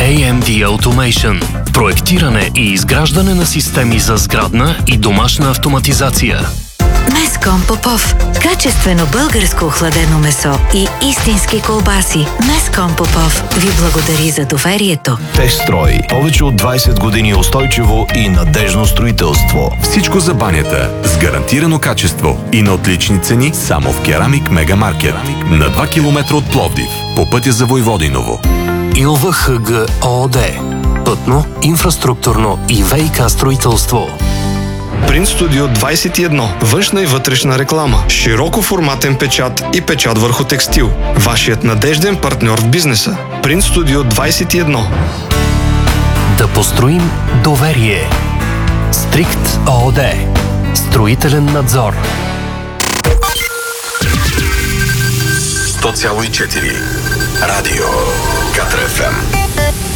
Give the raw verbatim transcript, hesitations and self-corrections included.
ей ем ди Automation. Проектиране и изграждане на системи за сградна и домашна автоматизация. Меском Попов. Качествено българско охладено месо и истински колбаси. Меском Попов ви благодари за доверието. Техстрой. Повече от двайсет години устойчиво и надежно строителство. Всичко за банята с гарантирано качество и на отлични цени само в Керамик Мегамаркет. На два километра от Пловдив, по пътя за Войводиново. ИЛВХГ ООД. Пътно, инфраструктурно и ВиК строителство. Принт Студио двайсет и едно. Външна и вътрешна реклама. Широкоформатен печат и печат върху текстил. Вашият надежден партньор в бизнеса. Принт Студио двайсет и едно. Да построим доверие. Стрикт ООД. Строителен надзор. сто цяло и четири. Радио Катра еф ем.